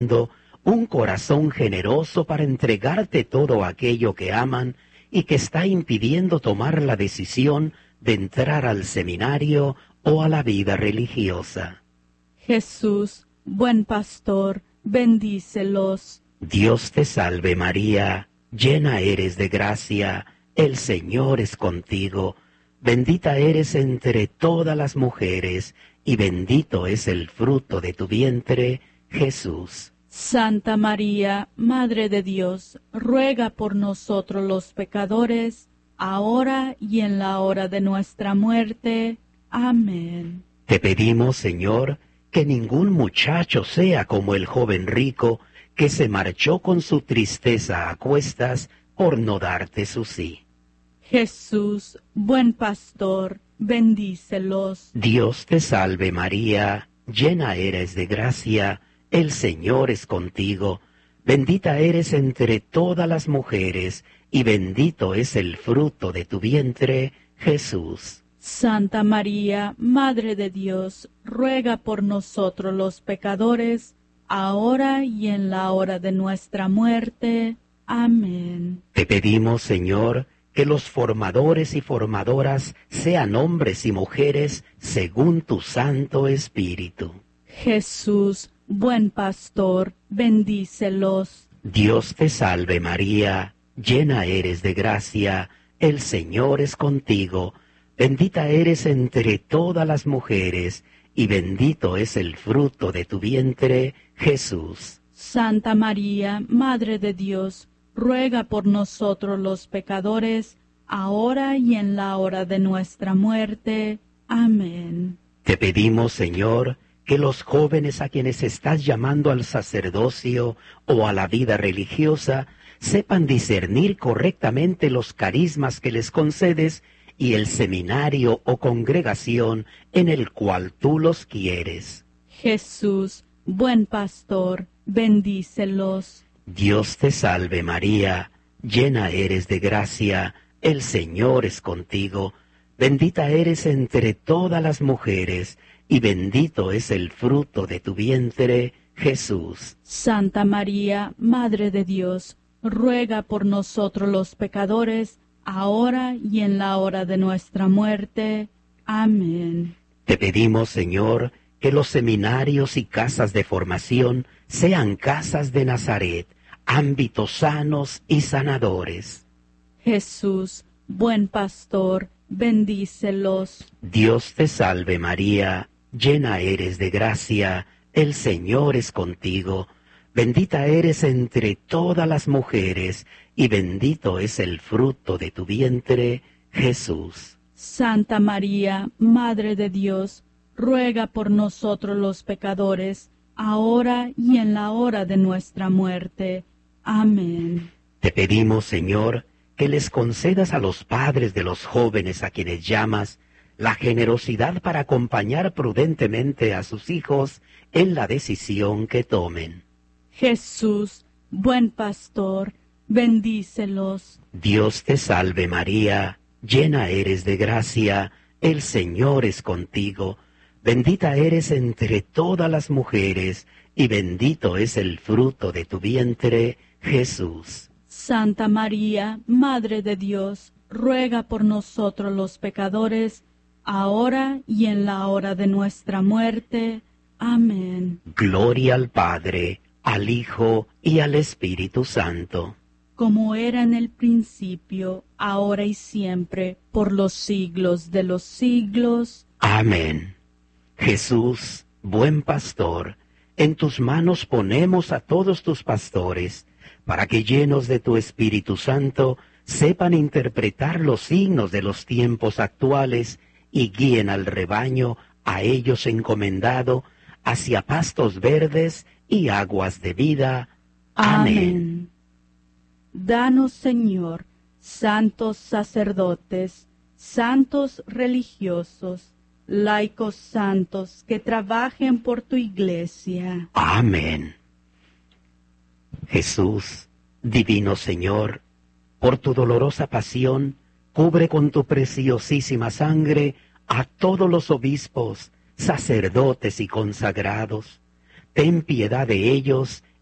un corazón generoso para entregarte todo aquello que aman y que está impidiendo tomar la decisión de entrar al seminario o a la vida religiosa. Jesús, buen pastor, bendícelos. Dios te salve María, llena eres de gracia, el Señor es contigo, bendita eres entre todas las mujeres, y bendito es el fruto de tu vientre, Jesús. Santa María, Madre de Dios, ruega por nosotros los pecadores, ahora y en la hora de nuestra muerte. Amén. Te pedimos, Señor, que ningún muchacho sea como el joven rico, que se marchó con su tristeza a cuestas por no darte su sí. Jesús, buen pastor, bendícelos. Dios te salve María, llena eres de gracia, el Señor es contigo, bendita eres entre todas las mujeres, y bendito es el fruto de tu vientre, Jesús. Santa María, Madre de Dios, ruega por nosotros los pecadores, ahora y en la hora de nuestra muerte. Amén. Te pedimos, Señor, que los formadores y formadoras sean hombres y mujeres según tu Santo Espíritu. Jesús, buen pastor, bendícelos. Dios te salve María, llena eres de gracia, el Señor es contigo, bendita eres entre todas las mujeres, y bendito es el fruto de tu vientre, Jesús. Santa María, Madre de Dios, ruega por nosotros los pecadores, ahora y en la hora de nuestra muerte. Amén. Te pedimos, Señor, que los jóvenes a quienes estás llamando al sacerdocio o a la vida religiosa sepan discernir correctamente los carismas que les concedes y el seminario o congregación en el cual tú los quieres. Jesús, buen pastor, bendícelos. Dios te salve María, llena eres de gracia, el Señor es contigo, bendita eres entre todas las mujeres, y bendito es el fruto de tu vientre, Jesús. Santa María, Madre de Dios, ruega por nosotros los pecadores, ahora y en la hora de nuestra muerte. Amén. Te pedimos, Señor, que los seminarios y casas de formación sean casas de Nazaret, ámbitos sanos y sanadores. Jesús, buen pastor, bendícelos. Dios te salve María, llena eres de gracia, el Señor es contigo, bendita eres entre todas las mujeres, y bendito es el fruto de tu vientre, Jesús. Santa María, Madre de Dios, ruega por nosotros los pecadores, ahora y en la hora de nuestra muerte. Amén. Te pedimos, Señor, que les concedas a los padres de los jóvenes a quienes llamas la generosidad para acompañar prudentemente a sus hijos en la decisión que tomen. Jesús, buen pastor, bendícelos. Dios te salve María, llena eres de gracia, el Señor es contigo, bendita eres entre todas las mujeres, y bendito es el fruto de tu vientre, Jesús. Santa María, Madre de Dios, ruega por nosotros los pecadores, ahora y en la hora de nuestra muerte. Amén. Gloria al Padre, al Hijo y al Espíritu Santo. Como era en el principio, ahora y siempre, por los siglos de los siglos. Amén. Jesús, buen pastor, en tus manos ponemos a todos tus pastores, para que llenos de tu Espíritu Santo sepan interpretar los signos de los tiempos actuales y guíen al rebaño a ellos encomendado hacia pastos verdes y aguas de vida. Amén. Danos, Señor, santos sacerdotes, santos religiosos, laicos santos que trabajen por tu iglesia. Amén. Jesús, divino Señor, por tu dolorosa pasión, cubre con tu preciosísima sangre a todos los obispos, sacerdotes y consagrados. ten piedad de ellos